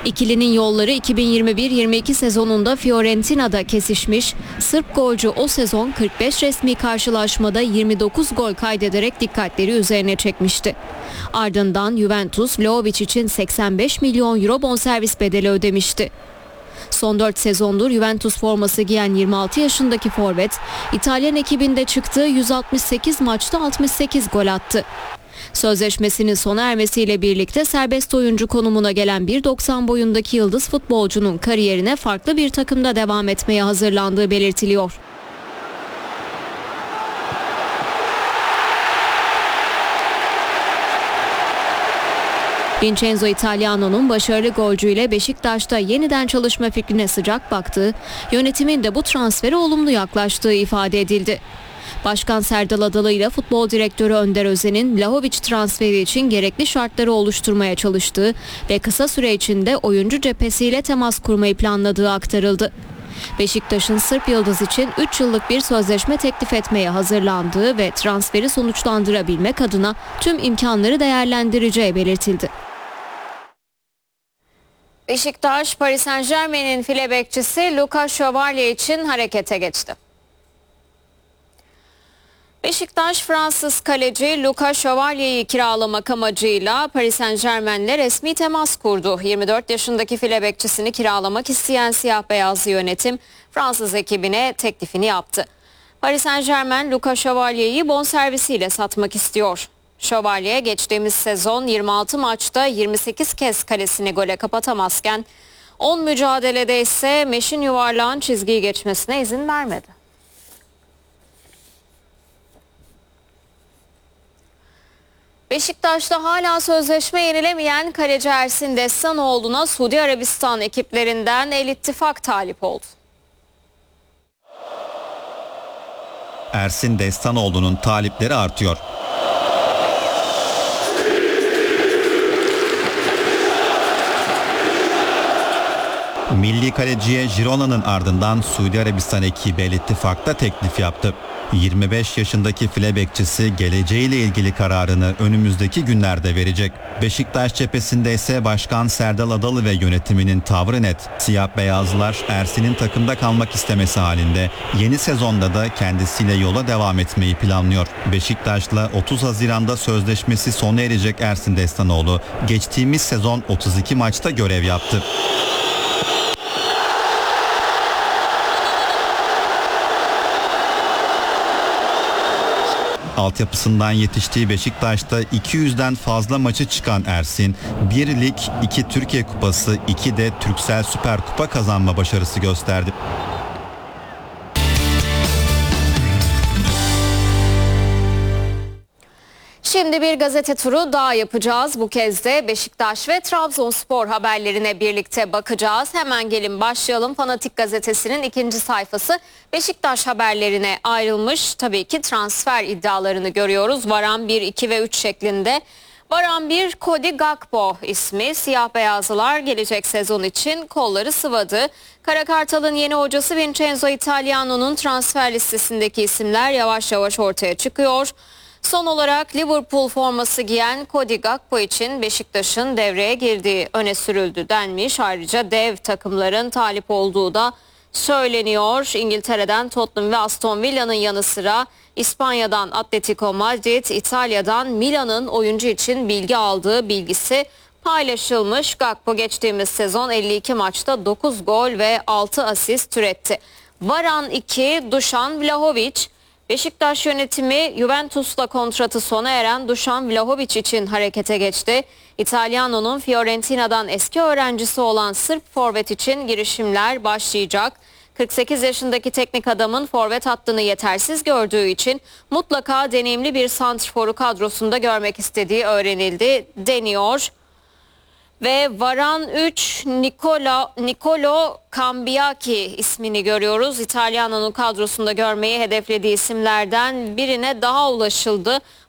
İkilinin yolları 2021-22 sezonunda Fiorentina'da kesişmiş. Sırp golcü o sezon 45 resmi karşılaşmada 29 gol kaydederek dikkatleri üzerine çekmişti. Ardından Juventus, Vlahovic için 85 milyon euro bonservis bedeli ödemişti. Son 4 sezondur Juventus forması giyen 26 yaşındaki forvet, İtalyan ekibinde çıktığı 168 maçta 68 gol attı. Sözleşmesinin sona ermesiyle birlikte serbest oyuncu konumuna gelen 1.90 boyundaki yıldız futbolcunun kariyerine farklı bir takımda devam etmeye hazırlandığı belirtiliyor. Vincenzo Italiano'nun başarılı golcüyle Beşiktaş'ta yeniden çalışma fikrine sıcak baktığı, yönetimin de bu transfere olumlu yaklaştığı ifade edildi. Başkan Serdal Adalı ile futbol direktörü Önder Özen'in Vlahovic transferi için gerekli şartları oluşturmaya çalıştığı ve kısa süre içinde oyuncu cephesiyle temas kurmayı planladığı aktarıldı. Beşiktaş'ın Sırp yıldız için 3 yıllık bir sözleşme teklif etmeye hazırlandığı ve transferi sonuçlandırabilmek adına tüm imkanları değerlendireceği belirtildi. Beşiktaş, Paris Saint-Germain'in file bekçisi Luka Şövalye için harekete geçti. Beşiktaş, Fransız kaleci Luka Şövalye'yi kiralamak amacıyla Paris Saint-Germain'le resmi temas kurdu. 24 yaşındaki file bekçisini kiralamak isteyen siyah beyazlı yönetim Fransız ekibine teklifini yaptı. Paris Saint-Germain, Luka Şövalye'yi bonservisiyle satmak istiyor. Şövalye geçtiğimiz sezon 26 maçta 28 kez kalesini gole kapatamazken 10 mücadelede ise meşin yuvarlağın çizgiyi geçmesine izin vermedi. Beşiktaş'ta hala sözleşme yenilemeyen kaleci Ersin Destanoğlu'na Suudi Arabistan ekiplerinden El İttifak talip oldu. Ersin Destanoğlu'nun talipleri artıyor. Milli kaleciye Girona'nın ardından Suudi Arabistan ekibi El İttifak'ta teklif yaptı. 25 yaşındaki file bekçisi geleceğiyle ilgili kararını önümüzdeki günlerde verecek. Beşiktaş cephesinde ise Başkan Serdal Adalı ve yönetiminin tavrı net. Siyah beyazlılar Ersin'in takımda kalmak istemesi halinde yeni sezonda da kendisiyle yola devam etmeyi planlıyor. Beşiktaş'la 30 Haziran'da sözleşmesi sona erecek Ersin Destanoğlu geçtiğimiz sezon 32 maçta görev yaptı. Altyapısından yetiştiği Beşiktaş'ta 200'den fazla maçı çıkan Ersin, 1 lig, 2 Türkiye Kupası, 2 de Türksel Süper Kupa kazanma başarısı gösterdi. Şimdi bir gazete turu daha yapacağız. Bu kez de Beşiktaş ve Trabzonspor haberlerine birlikte bakacağız. Hemen gelin başlayalım. Fanatik gazetesinin 2. sayfası Beşiktaş haberlerine ayrılmış. Tabii ki transfer iddialarını görüyoruz. Varan 1, 2 ve 3 şeklinde. Varan 1, Cody Gakpo ismi. Siyah beyazlılar gelecek sezon için kolları sıvadı. Kara Kartal'ın yeni hocası Vincenzo Italiano'nun transfer listesindeki isimler yavaş yavaş ortaya çıkıyor. Son olarak Liverpool forması giyen Cody Gakpo için Beşiktaş'ın devreye girdiği öne sürüldü denmiş. Ayrıca dev takımların talip olduğu da söyleniyor. İngiltere'den Tottenham ve Aston Villa'nın yanı sıra İspanya'dan Atletico Madrid, İtalya'dan Milan'ın oyuncu için bilgi aldığı bilgisi paylaşılmış. Gakpo geçtiğimiz sezon 52 maçta 9 gol ve 6 asist üretti. Varan 2, Dušan Vlahovic. Beşiktaş yönetimi Juventus'la kontratı sona eren Dušan Vlahovic için harekete geçti. İtalyano'nun Fiorentina'dan eski öğrencisi olan Sırp forvet için girişimler başlayacak. 48 yaşındaki teknik adamın forvet hattını yetersiz gördüğü için mutlaka deneyimli bir santrforu kadrosunda görmek istediği öğrenildi deniyor. Ve Varan 3, Nicolo Cambiaki ismini görüyoruz. İtalyano'nun kadrosunda görmeyi hedeflediği isimlerden birine daha ulaşıldı.